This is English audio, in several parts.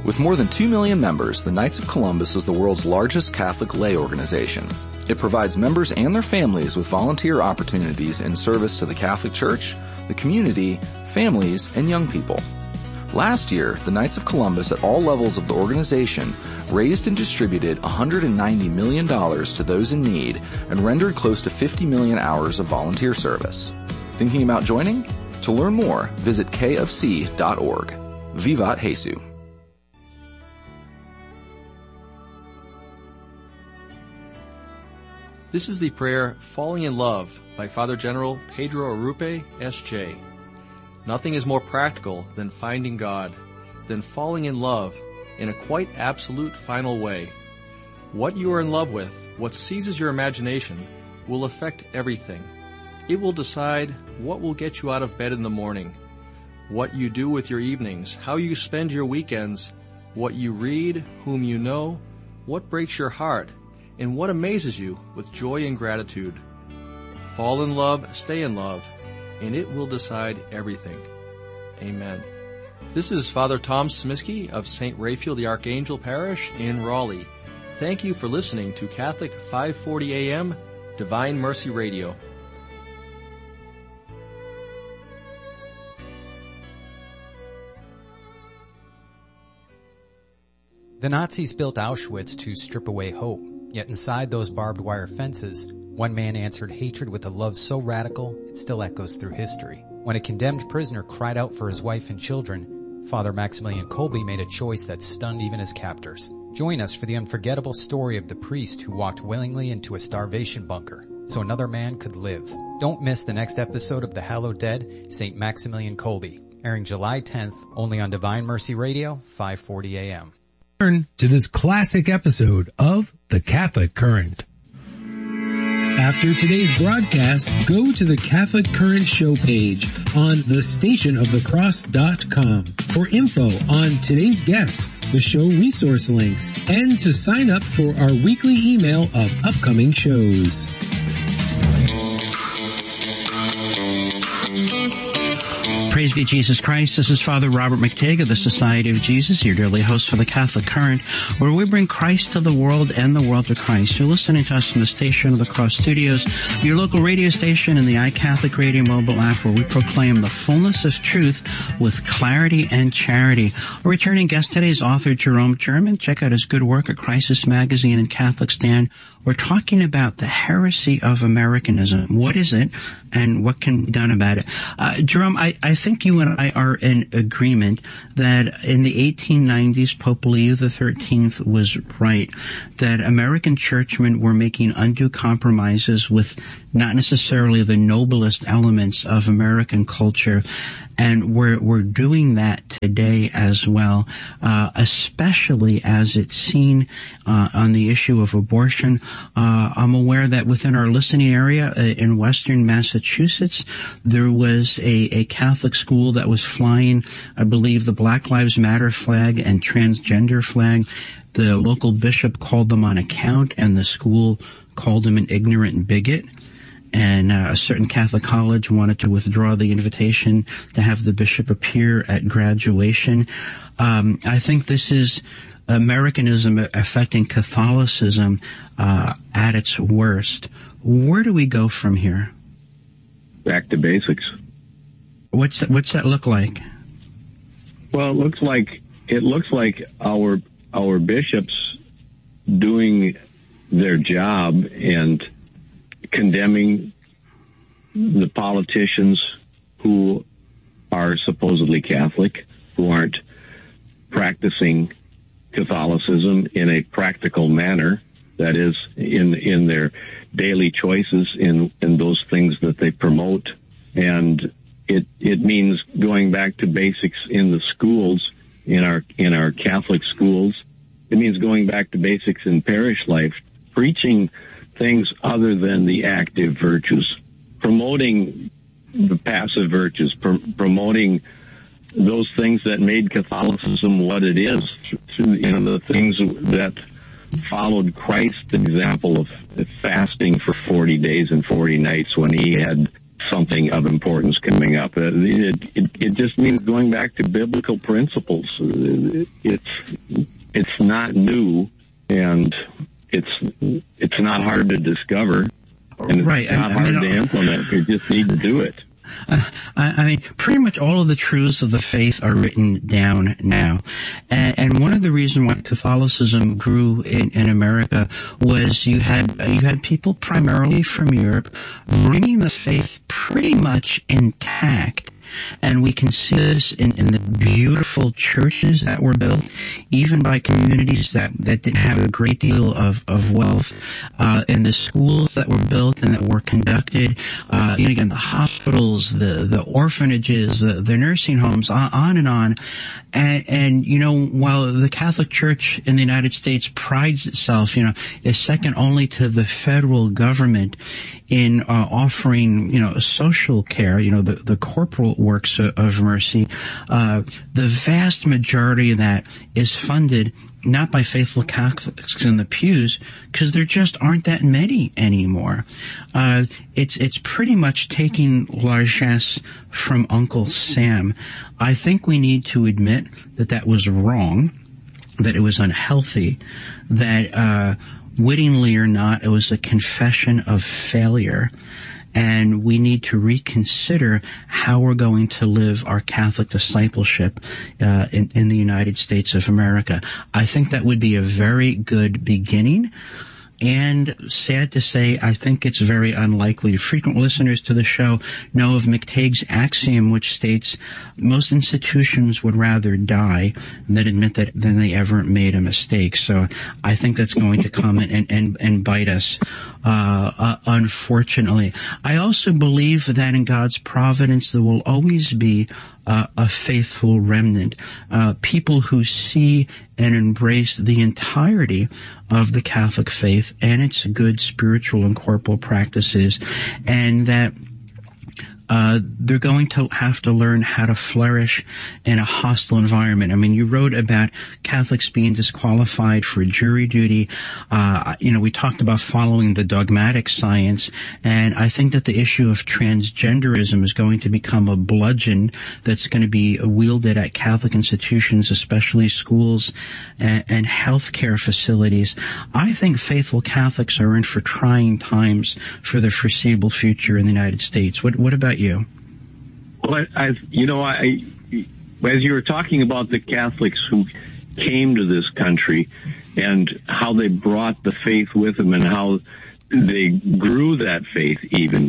With more than 2 million members, the Knights of Columbus is the world's largest Catholic lay organization. It provides members and their families with volunteer opportunities in service to the Catholic Church, the community, families, and young people. Last year, the Knights of Columbus at all levels of the organization raised and distributed $190 million to those in need and rendered close to 50 million hours of volunteer service. Thinking about joining? To learn more, visit kfc.org. Vivat Jesus. This is the prayer Falling in Love by Father General Pedro Arrupe, S.J. Nothing is more practical than finding God, than falling in love in a quite absolute final way. What you are in love with, what seizes your imagination, will affect everything. It will decide what will get you out of bed in the morning, what you do with your evenings, how you spend your weekends, what you read, whom you know, what breaks your heart, and what amazes you with joy and gratitude. Fall in love, stay in love, and it will decide everything. Amen. This is Father Tom Smiskey of St. Raphael the Archangel Parish in Raleigh. Thank you for listening to Catholic 540 AM, Divine Mercy Radio. The Nazis built Auschwitz to strip away hope, yet inside those barbed wire fences, one man answered hatred with a love so radical it still echoes through history. When a condemned prisoner cried out for his wife and children, Father Maximilian Kolbe made a choice that stunned even his captors. Join us for the unforgettable story of the priest who walked willingly into a starvation bunker so another man could live. Don't miss the next episode of The Hallowed Dead, St. Maximilian Kolbe, airing July 10th, only on Divine Mercy Radio, 540 AM. Turn to this classic episode of The Catholic Current. After today's broadcast, go to the Catholic Current show page on thestationofthecross.com for info on today's guests, the show resource links, and to sign up for our weekly email of upcoming shows. Praise be Jesus Christ. This is Father Robert McTague of the Society of Jesus, your daily host for the Catholic Current, where we bring Christ to the world and the world to Christ. You're listening to us from the Station of the Cross Studios, your local radio station, and the iCatholic Radio mobile app, where we proclaim the fullness of truth with clarity and charity. Our returning guest today is author Jerome German. Check out his good work at Crisis Magazine and Catholic Stand. We're talking about the heresy of Americanism. What is it, and what can be done about it? Jerome, I think you and I are in agreement that in the 1890s, Pope Leo XIII was right, that American churchmen were making undue compromises with not necessarily the noblest elements of American culture. And we're doing that today as well, especially as it's seen on the issue of abortion. I'm aware that within our listening area in Western Massachusetts, there was a Catholic school that was flying, I believe, the Black Lives Matter flag and transgender flag. The local bishop called them on account, and the school called him an ignorant bigot. And a certain Catholic college wanted to withdraw the invitation to have the bishop appear at graduation. I think this is Americanism affecting Catholicism at its worst. Where do we go from here? Back to basics. What's that look like? Well, it looks like our bishops doing their job and condemning the politicians who are supposedly Catholic, who aren't practicing Catholicism in a practical manner, that is, in their daily choices, in those things that they promote. And it means going back to basics in the schools, in our Catholic schools. It means going back to basics in parish life, preaching things other than the active virtues, promoting the passive virtues, promoting those things that made Catholicism what it is, the things that followed Christ's example of fasting for 40 days and 40 nights when he had something of importance coming up. It just means going back to biblical principles. It's not new, and it's not hard to discover, and it's not hard to implement. You just need to do it. I mean, pretty much all of the truths of the faith are written down now. And one of the reasons why Catholicism grew in America was you had people primarily from Europe bringing the faith pretty much intact. And we can see this in the beautiful churches that were built, even by communities that didn't have a great deal of wealth, in the schools that were built and that were conducted, again, the hospitals, the orphanages, the nursing homes, on and on. And, while the Catholic Church in the United States prides itself, is second only to the federal government in offering, social care, the corporal works of mercy, the vast majority of that is funded not by faithful Catholics in the pews, because there just aren't that many anymore. It's pretty much taking largesse from Uncle Sam. I think we need to admit that was wrong, that it was unhealthy, that wittingly or not, it was a confession of failure. And we need to reconsider how we're going to live our Catholic discipleship in the United States of America. I think that would be a very good beginning. And sad to say, I think it's very unlikely. Frequent listeners to the show know of McTague's axiom, which states most institutions would rather die than admit that than they ever made a mistake. So I think that's going to come and bite us, unfortunately. I also believe that in God's providence there will always be a faithful remnant, people who see and embrace the entirety of the Catholic faith and its good spiritual and corporal practices, and that they're going to have to learn how to flourish in a hostile environment. I mean, you wrote about Catholics being disqualified for jury duty. We talked about following the dogmatic science, and I think that the issue of transgenderism is going to become a bludgeon that's going to be wielded at Catholic institutions, especially schools and healthcare facilities. I think faithful Catholics are in for trying times for the foreseeable future in the United States. What about you? Well, as you were talking about the Catholics who came to this country and how they brought the faith with them and how they grew that faith even,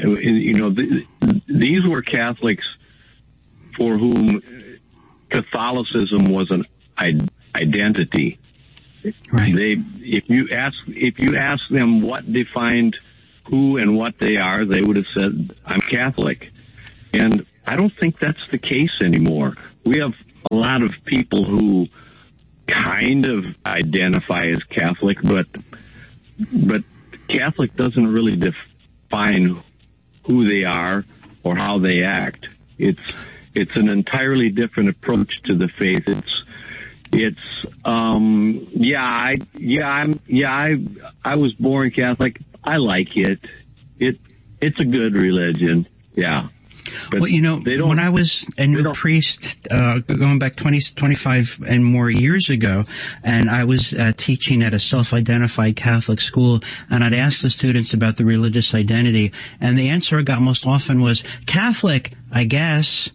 these were Catholics for whom Catholicism was an identity. Right. If you ask them what defined who and what they are, they would have said, I'm Catholic. And I don't think that's the case anymore. We have a lot of people who kind of identify as Catholic, but Catholic doesn't really define who they are or how they act. It's an entirely different approach to the faith. I was born Catholic. I like it. It's a good religion. Yeah. But when I was a new priest, going back 25 and more years ago, and I was teaching at a self-identified Catholic school, and I'd ask the students about the religious identity, and the answer I got most often was, Catholic, I guess.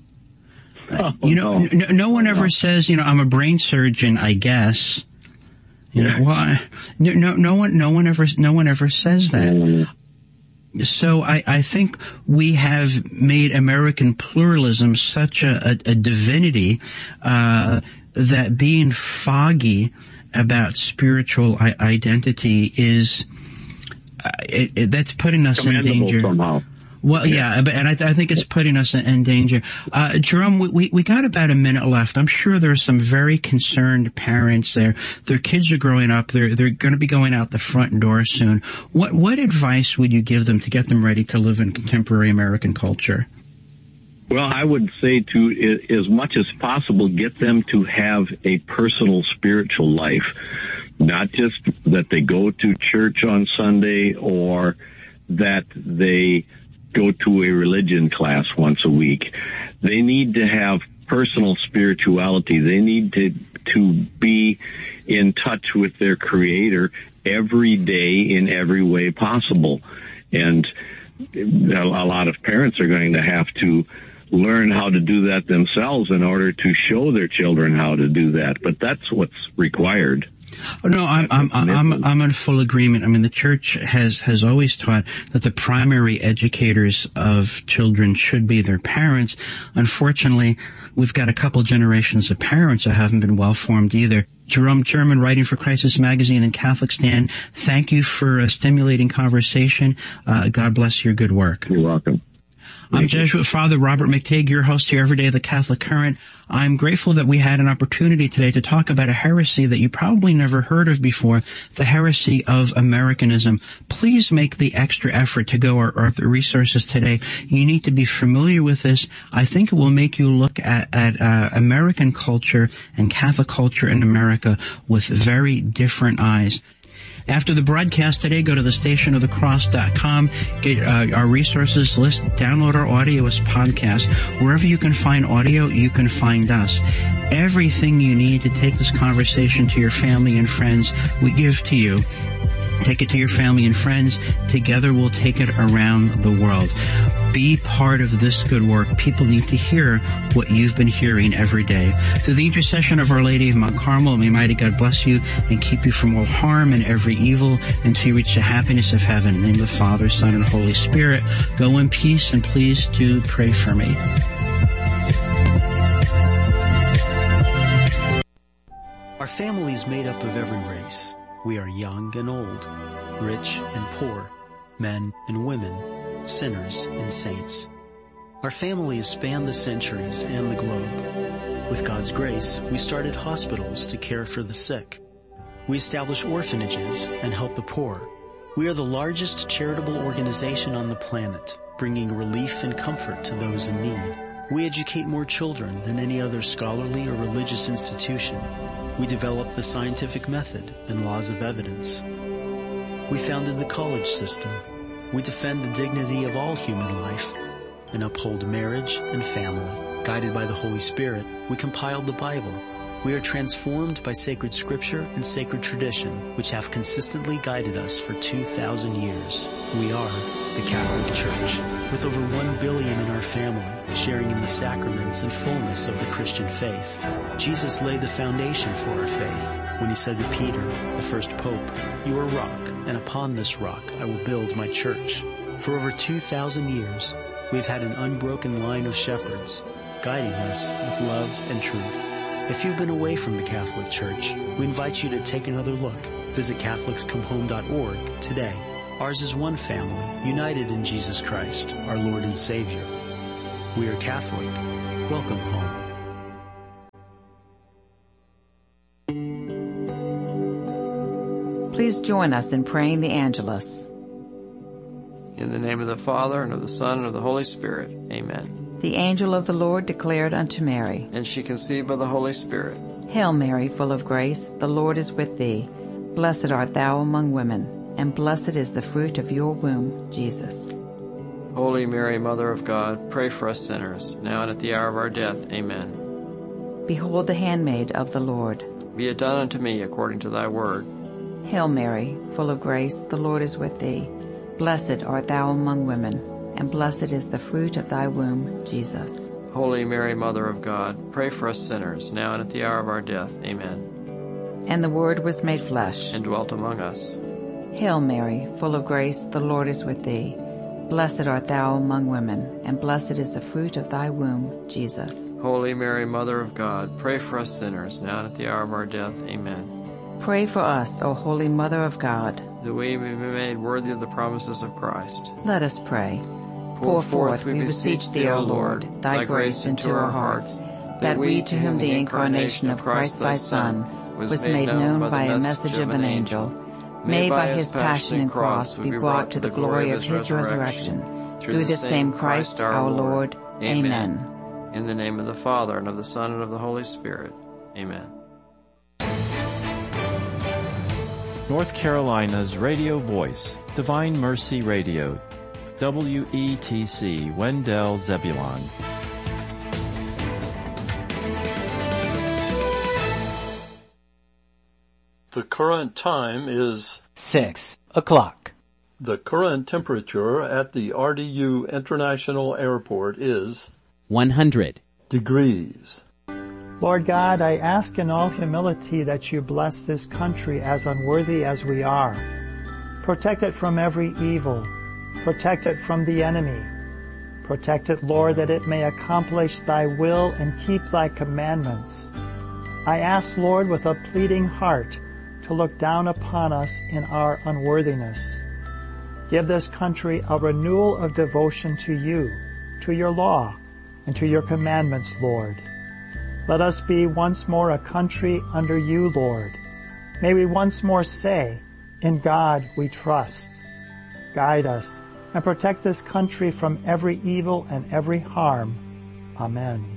No one ever says, I'm a brain surgeon, I guess. No one ever says that. So I think we have made American pluralism such a divinity that being foggy about spiritual identity is that's putting us in danger. Somehow. Well, yeah, and I think it's putting us in danger. Jerome, we got about a minute left. I'm sure there are some very concerned parents there. Their kids are growing up. They're going to be going out the front door soon. What advice would you give them to get them ready to live in contemporary American culture? Well, I would say to, as much as possible, get them to have a personal spiritual life, not just that they go to church on Sunday or that they go to a religion class once a week. They need to have personal spirituality. They need to be in touch with their Creator every day in every way possible. And a lot of parents are going to have to learn how to do that themselves in order to show their children how to do that. But that's what's required. Oh, no, I'm in full agreement. I mean, the church has always taught that the primary educators of children should be their parents. Unfortunately, we've got a couple generations of parents that haven't been well formed either. Jerome German, writing for Crisis Magazine and Catholic Stand, thank you for a stimulating conversation. God bless your good work. You're welcome. I'm Jesuit Father Robert McTeigue, your host here every day of the Catholic Current. I'm grateful that we had an opportunity today to talk about a heresy that you probably never heard of before, the heresy of Americanism. Please make the extra effort to go our resources today. You need to be familiar with this. I think it will make you look at American culture and Catholic culture in America with very different eyes. After the broadcast today, go to thestationofthecross.com, get our resources list, download our audio as podcast. Wherever you can find audio, you can find us. Everything you need to take this conversation to your family and friends, we give to you. Take it to your family and friends. Together we'll take it around the world. Be part of this good work. People need to hear what you've been hearing every day. Through the intercession of Our Lady of Mount Carmel, may mighty God bless you and keep you from all harm and every evil until you reach the happiness of heaven. In the name of the Father, Son, and Holy Spirit. Go in peace, and please do pray for me. Our family is made up of every race. We are young and old, rich and poor, men and women, sinners and saints. Our family has spanned the centuries and the globe. With God's grace, we started hospitals to care for the sick. We establish orphanages and help the poor. We are the largest charitable organization on the planet, bringing relief and comfort to those in need. We educate more children than any other scholarly or religious institution. We developed the scientific method and laws of evidence. We founded the college system. We defend the dignity of all human life and uphold marriage and family. Guided by the Holy Spirit, we compiled the Bible. We are transformed by sacred scripture and sacred tradition, which have consistently guided us for 2,000 years. We are the Catholic Church, with over 1 billion in our family, sharing in the sacraments and fullness of the Christian faith. Jesus laid the foundation for our faith when he said to Peter, the first pope, "You are a rock, and upon this rock I will build my church." For over 2,000 years, we've had an unbroken line of shepherds, guiding us with love and truth. If you've been away from the Catholic Church, we invite you to take another look. Visit CatholicsComeHome.org today. Ours is one family, united in Jesus Christ, our Lord and Savior. We are Catholic. Welcome home. Please join us in praying the Angelus. In the name of the Father, and of the Son, and of the Holy Spirit. Amen. The angel of the Lord declared unto Mary, And she conceived by the Holy Spirit. Hail Mary, full of grace, the Lord is with thee. Blessed art thou among women, and blessed is the fruit of your womb, Jesus. Holy Mary, Mother of God, pray for us sinners, now and at the hour of our death. Amen. Behold the handmaid of the Lord. Be it done unto me according to thy word. Hail Mary, full of grace, the Lord is with thee. Blessed art thou among women, and blessed is the fruit of thy womb, Jesus. Holy Mary, Mother of God, pray for us sinners, now and at the hour of our death. Amen. And the Word was made flesh, and dwelt among us. Hail Mary, full of grace, the Lord is with thee. Blessed art thou among women, and blessed is the fruit of thy womb, Jesus. Holy Mary, Mother of God, pray for us sinners, now and at the hour of our death. Amen. Pray for us, O Holy Mother of God, that we may be made worthy of the promises of Christ. Let us pray. Pour forth, we beseech thee, O Lord, thy grace into our hearts, that we, to whom the incarnation of Christ thy Son was made known by a message of an angel, may by his passion and cross be brought to the glory of his resurrection, through the same Christ our Lord. Amen. In the name of the Father, and of the Son, and of the Holy Spirit. Amen. North Carolina's radio voice, Divine Mercy Radio. WETC, Wendell Zebulon. The current time is 6 o'clock. The current temperature at the RDU International Airport is 100 degrees. Lord God, I ask in all humility that you bless this country as unworthy as we are. Protect it from every evil. Protect it from the enemy. Protect it, Lord, that it may accomplish thy will and keep thy commandments. I ask, Lord, with a pleading heart, to look down upon us in our unworthiness. Give this country a renewal of devotion to you, to your law, and to your commandments, Lord. Let us be once more a country under you, Lord. May we once more say, in God we trust. Guide us and protect this country from every evil and every harm. Amen.